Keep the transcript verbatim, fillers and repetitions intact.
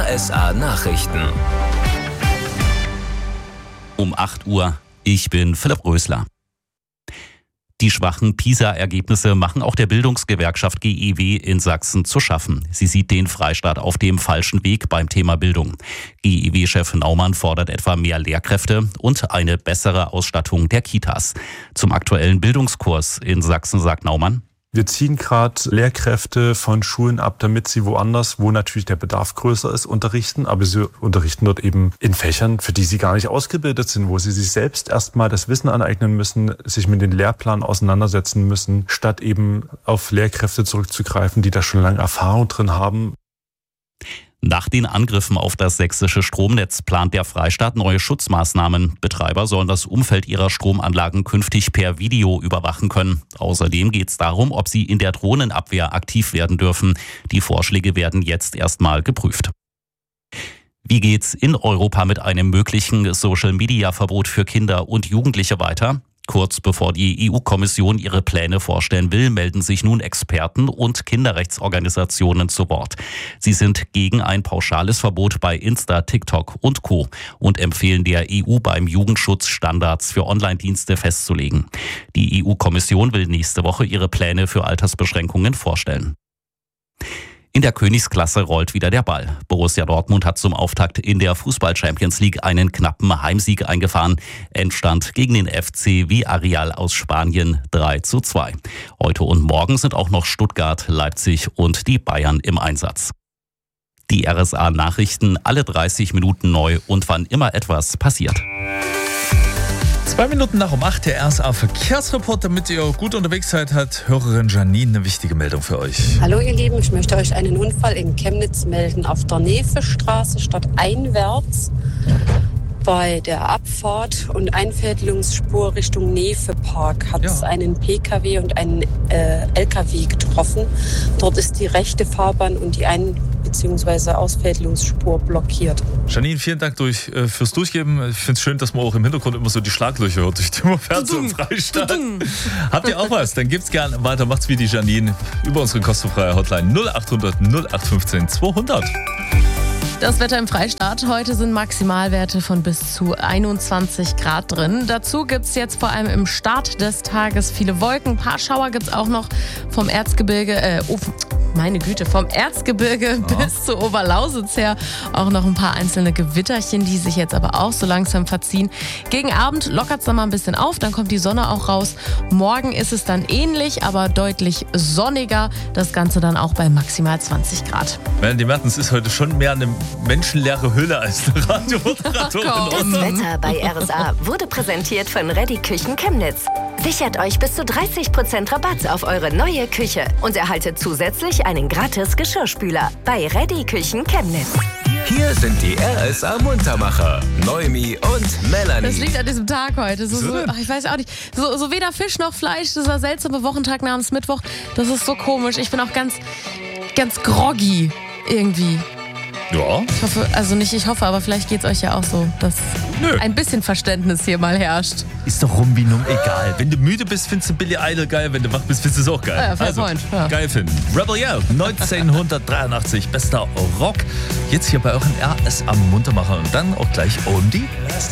R S A Nachrichten. Um acht Uhr. Ich bin Philipp Rösler. Die schwachen PISA-Ergebnisse machen auch der Bildungsgewerkschaft G E W in Sachsen zu schaffen. Sie sieht den Freistaat auf dem falschen Weg beim Thema Bildung. G E W-Chef Naumann fordert etwa mehr Lehrkräfte und eine bessere Ausstattung der Kitas. Zum aktuellen Bildungskurs in Sachsen sagt Naumann: Wir ziehen gerade Lehrkräfte von Schulen ab, damit sie woanders, wo natürlich der Bedarf größer ist, unterrichten. Aber sie unterrichten dort eben in Fächern, für die sie gar nicht ausgebildet sind, wo sie sich selbst erstmal das Wissen aneignen müssen, sich mit den Lehrplan auseinandersetzen müssen, statt eben auf Lehrkräfte zurückzugreifen, die da schon lange Erfahrung drin haben. Nach den Angriffen auf das sächsische Stromnetz plant der Freistaat neue Schutzmaßnahmen. Betreiber sollen das Umfeld ihrer Stromanlagen künftig per Video überwachen können. Außerdem geht es darum, ob sie in der Drohnenabwehr aktiv werden dürfen. Die Vorschläge werden jetzt erstmal geprüft. Wie geht's in Europa mit einem möglichen Social-Media-Verbot für Kinder und Jugendliche weiter? Kurz bevor die E U-Kommission ihre Pläne vorstellen will, melden sich nun Experten und Kinderrechtsorganisationen zu Wort. Sie sind gegen ein pauschales Verbot bei Insta, TikTok und Co. und empfehlen der E U beim Jugendschutz Standards für Online-Dienste festzulegen. Die E U-Kommission will nächste Woche ihre Pläne für Altersbeschränkungen vorstellen. In der Königsklasse rollt wieder der Ball. Borussia Dortmund hat zum Auftakt in der Fußball-Champions League einen knappen Heimsieg eingefahren. Endstand gegen den F C Villarreal aus Spanien drei zu zwei. Heute und morgen sind auch noch Stuttgart, Leipzig und die Bayern im Einsatz. Die R S A-Nachrichten alle dreißig Minuten neu und wann immer etwas passiert. Zwei Minuten nach um acht, der R S A-Verkehrsreport. Damit ihr gut unterwegs seid, hat Hörerin Janine eine wichtige Meldung für euch. Hallo ihr Lieben, ich möchte euch einen Unfall in Chemnitz melden. Auf der Nevestraße stadteinwärts bei der Abfahrt und Einfädelungsspur Richtung Nevepark hat es ja. einen P K W und einen äh, L K W getroffen. Dort ist die rechte Fahrbahn und die Ein- bzw. Ausfädelungsspur blockiert. Janine, vielen Dank durch, äh, fürs Durchgeben. Ich finde es schön, dass man auch im Hintergrund immer so die Schlaglöcher hört, durch die man fährt zum Freistaat. Habt ihr auch was? Dann gibt's gerne weiter. Macht's wie die Janine über unsere kostenfreie Hotline null acht hundert null acht fünfzehn zweihundert. Das Wetter im Freistaat. Heute sind Maximalwerte von bis zu einundzwanzig Grad drin. Dazu gibt es jetzt vor allem im Start des Tages viele Wolken. Ein paar Schauer gibt es auch noch vom Erzgebirge, äh, oh, meine Güte, vom Erzgebirge ja. bis zur Oberlausitz her. Auch noch ein paar einzelne Gewitterchen, die sich jetzt aber auch so langsam verziehen. Gegen Abend lockert es dann mal ein bisschen auf, dann kommt die Sonne auch raus. Morgen ist es dann ähnlich, aber deutlich sonniger. Das Ganze dann auch bei maximal zwanzig Grad. Melanie Mertens ist heute schon mehr eine menschenleere Hülle als eine Radiomoderatorin. Das Wetter bei R S A wurde präsentiert von Reddy Küchen Chemnitz. Sichert euch bis zu dreißig Prozent Rabatt auf eure neue Küche und erhaltet zusätzlich einen gratis Geschirrspüler bei Reddy Küchen Chemnitz. Hier sind die R S A-Muntermacher, Noemi und Melanie. Das liegt an diesem Tag heute. So, so, ach, ich weiß auch nicht. So, so weder Fisch noch Fleisch. Dieser seltsame Wochentag namens Mittwoch. Das ist so komisch. Ich bin auch ganz, ganz groggy irgendwie. Ja. Ich hoffe, also nicht ich hoffe, aber vielleicht geht es euch ja auch so, dass Nö. ein bisschen Verständnis hier mal herrscht. Ist doch rum wie numm egal. Wenn du müde bist, findest du Billy Idol geil. Wenn du wach bist, findest du es auch geil. Ja, fair also, point. Ja. Geil finden. Rebel Yell, neunzehnhundertdreiundachtzig, bester Rock. Jetzt hier bei euren R S A Muntermacher und dann auch gleich O M D.